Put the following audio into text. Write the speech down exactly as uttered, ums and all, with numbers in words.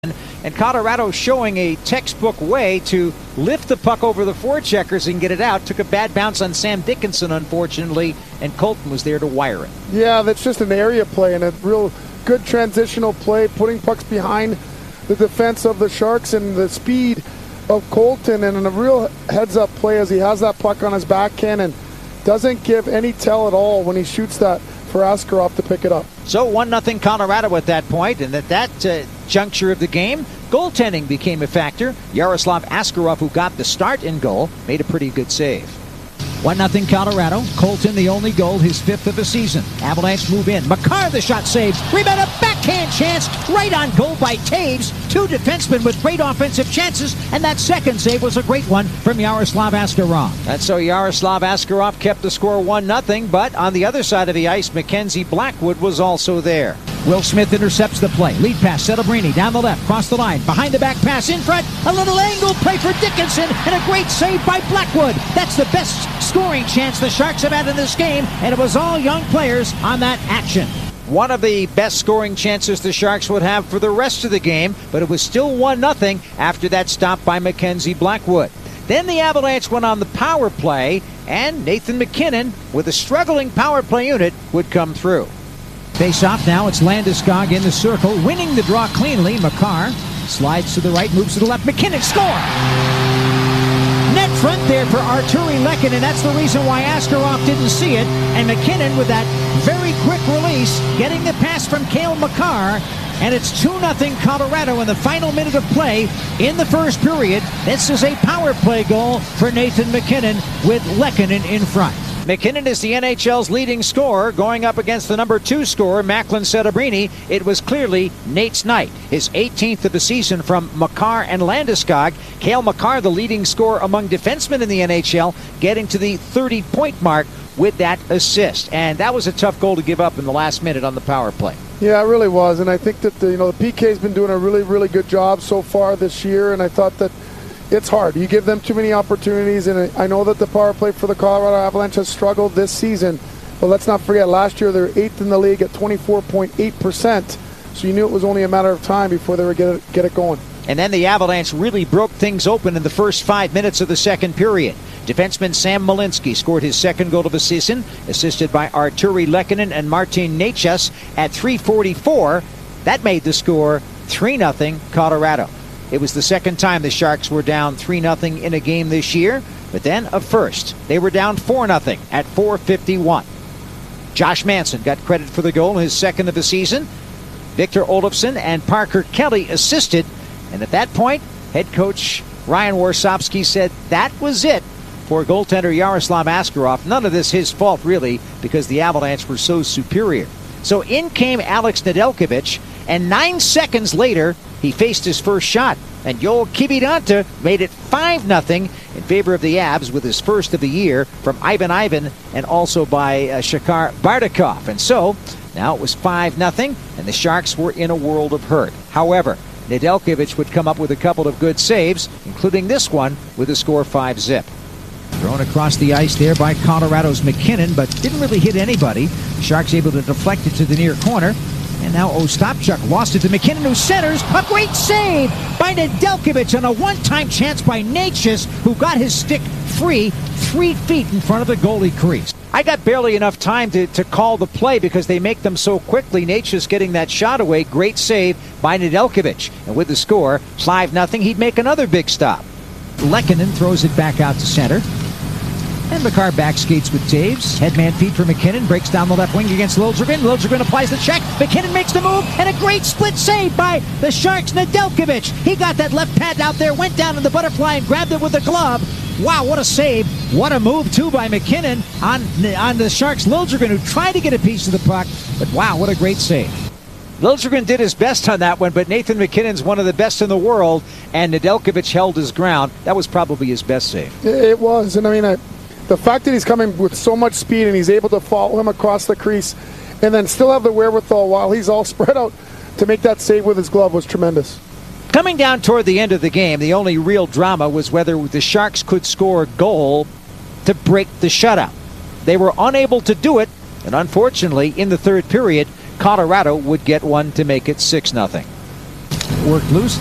And Colorado showing a textbook way to lift the puck over the forecheckers and get it out. Took a bad bounce on Sam Dickinson, unfortunately, and Colton was there to wire it. Yeah, that's just an area play and a real good transitional play, putting pucks behind the defense of the Sharks and the speed of Colton, and a real heads-up play as he has that puck on his backhand and doesn't give any tell at all when he shoots that for Askarov to pick it up. So one nothing Colorado at that point, and at that uh, juncture of the game, goaltending became a factor. Yaroslav Askarov, who got the start in goal, made a pretty good save. one nothing Colorado. Colton the only goal, his fifth of the season. Avalanche move in. Makar the shot saves. Rebound, a backhand chance right on goal by Taves. Two defensemen with great offensive chances, and that second save was a great one from Yaroslav Askarov. That's so Yaroslav Askarov kept the score one nothing, but on the other side of the ice, Mackenzie Blackwood was also there. Will Smith intercepts the play. Lead pass, Celebrini down the left, cross the line, behind the back pass in front, a little angle play for Dickinson, and a great save by Blackwood. That's the best scoring chance the Sharks have had in this game, and it was all young players on that action. One of the best scoring chances the Sharks would have for the rest of the game, but it was still one nothing after that stop by Mackenzie Blackwood. Then the Avalanche went on the power play, and Nathan MacKinnon, with a struggling power play unit, would come through. Face off now, it's Landeskog in the circle, winning the draw cleanly. Makar slides to the right, moves to the left. MacKinnon score! Net front there for Arturi Lehkonen, and that's the reason why Askarov didn't see it. And MacKinnon with that very quick release, getting the pass from Cale Makar. And it's two nothing Colorado in the final minute of play in the first period. This is a power play goal for Nathan MacKinnon with Lehkonen in front. MacKinnon is the N H L's leading scorer, going up against the number two scorer, Macklin Celebrini. It was clearly Nate's night. His eighteenth of the season from Makar and Landeskog. Cale Makar, the leading scorer among defensemen in the N H L, getting to the thirty-point mark with that assist. And that was a tough goal to give up in the last minute on the power play. Yeah, it really was. And I think that the, you know, the P K's been doing a really, really good job so far this year. And I thought that it's hard. You give them too many opportunities, and I know that the power play for the Colorado Avalanche has struggled this season. But let's not forget, last year they were eighth in the league at twenty-four point eight percent. So you knew it was only a matter of time before they would get it, get it going. And then the Avalanche really broke things open in the first five minutes of the second period. Defenseman Sam Malinski scored his second goal of the season, assisted by Arturi Lehkonen and Martin Necas at three forty-four. That made the score three nothing Colorado. It was the second time the Sharks were down three nothing in a game this year, but then a first. They were down four nothing at four fifty-one. Josh Manson got credit for the goal, his second of the season. Victor Olofsson and Parker Kelly assisted, and at that point, head coach Ryan Warsopsky said that was it for goaltender Yaroslav Askarov. None of this his fault, really, because the Avalanche were so superior. So in came Alex Nedeljkovic, and nine seconds later, he faced his first shot, and Joel Kiviranta made it five nothing in favor of the Avs with his first of the year from Ivan Ivan and also by uh, Shakar Bardakov. And so now it was five nothing, and the Sharks were in a world of hurt. However, Nedeljkovic would come up with a couple of good saves, including this one with a score five zip. Thrown across the ice there by Colorado's MacKinnon, but didn't really hit anybody. The Sharks able to deflect it to the near corner. And now Ostapchuk lost it to MacKinnon, who centers. A great save by Nedeljkovic on a one-time chance by Necas, who got his stick free three feet in front of the goalie crease. I got barely enough time to, to call the play because they make them so quickly. Necas getting that shot away. Great save by Nedeljkovic. And with the score, five nothing, he'd make another big stop. Lehkonen throws it back out to center. And Makar back skates with Taves. Headman feed for MacKinnon. Breaks down the left wing against Liljegren. Liljegren applies the check. MacKinnon makes the move. And a great split save by the Sharks' Nedeljkovic. He got that left pad out there, went down in the butterfly and grabbed it with the glove. Wow, what a save. What a move, too, by MacKinnon on, on the Sharks' Liljegren, who tried to get a piece of the puck. But wow, what a great save. Liljegren did his best on that one, but Nathan MacKinnon's one of the best in the world, and Nedeljkovic held his ground. That was probably his best save. It was, and I mean, I... the fact that he's coming with so much speed and he's able to follow him across the crease and then still have the wherewithal while he's all spread out to make that save with his glove was tremendous. Coming down toward the end of the game, the only real drama was whether the Sharks could score a goal to break the shutout. They were unable to do it, and unfortunately, in the third period, Colorado would get one to make it six nothing. worked loose